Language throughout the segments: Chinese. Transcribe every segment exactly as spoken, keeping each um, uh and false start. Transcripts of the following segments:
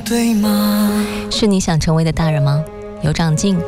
对吗？ 是你想成为的大人吗？有长进。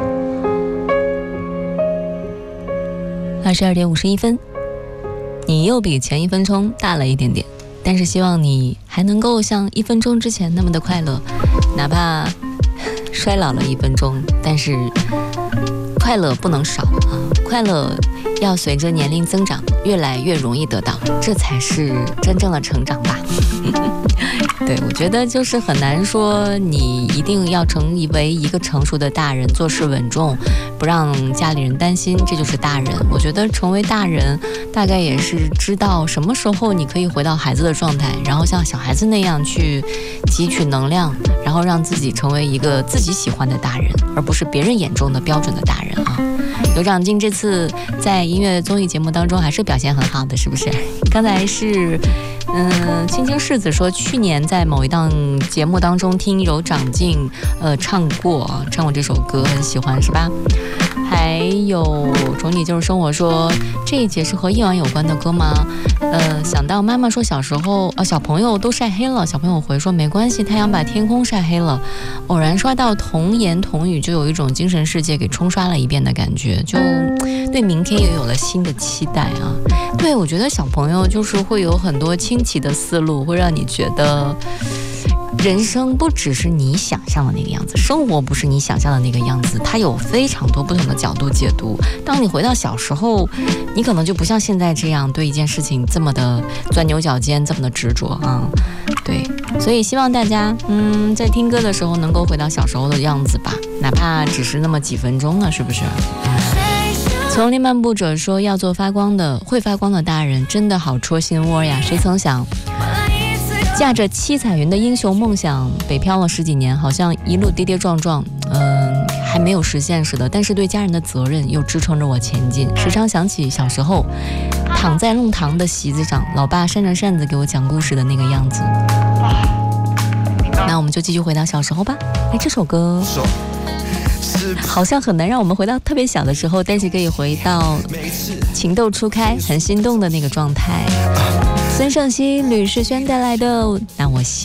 二十二点五十一分，你又比前一分钟大了一点点，但是希望你还能够像一分钟之前那么的快乐，哪怕衰老了一分钟，但是快乐不能少啊！快乐要随着年龄增长越来越容易得到，这才是真正的成长吧。对，我觉得就是很难说你一定要成为一个成熟的大人，做事稳重，不让家里人担心，这就是大人。我觉得成为大人大概也是知道什么时候你可以回到孩子的状态，然后像小孩子那样去汲取能量，然后让自己成为一个自己喜欢的大人，而不是别人眼中的标准的大人啊。有长进这次在音乐综艺节目当中还是表现很好的，是不是？刚才是嗯，青青世子说去年在某一档节目当中听有长进呃唱过唱过这首歌，很喜欢是吧？还有宠你就是生活说这一节是和夜晚有关的歌吗？呃，想到妈妈说小时候呃小朋友都晒黑了，小朋友回说没关系，太阳把天空晒黑了。偶然刷到童言童语，就有一种精神世界给冲刷了一遍的感觉，就对明天也有了新的期待啊。对，我觉得小朋友就是会有很多清奇的思路，会让你觉得人生不只是你想象的那个样子，生活不是你想象的那个样子，它有非常多不同的角度解读。当你回到小时候，你可能就不像现在这样对一件事情这么的钻牛角尖，这么的执着啊。对，所以希望大家嗯，在听歌的时候能够回到小时候的样子吧，哪怕只是那么几分钟呢，是不是？丛林漫步者说要做发光的会发光的大人，真的好戳心窝呀！谁曾想驾着七彩云的英雄梦想北漂了十几年，好像一路跌跌撞撞，嗯，还没有实现似的，但是对家人的责任又支撑着我前进。时常想起小时候躺在弄堂的席子上，老爸扇着扇子给我讲故事的那个样子。那我们就继续回到小时候吧。哎，这首歌好像很难让我们回到特别小的时候，但是可以回到情窦初开很心动的那个状态。孙盛熙、吕世轩带来的《那我心》。